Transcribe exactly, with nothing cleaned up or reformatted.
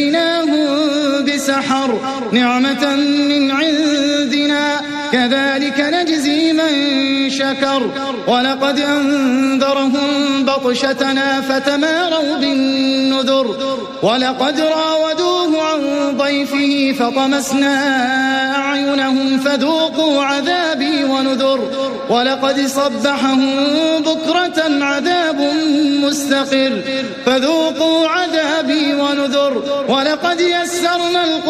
بسحر نعمة من عندنا كذلك نجزي من شكر ولقد أنذرهم بطشتنا فتماروا بالنذر ولقد راودوه عن ضيفه فطمسنا أعينهم فذوقوا عذابي ونذر ولقد صبحهم بكرة عذاب مستقر فذوقوا عذابي ونذر ولقد يسرنا القرآن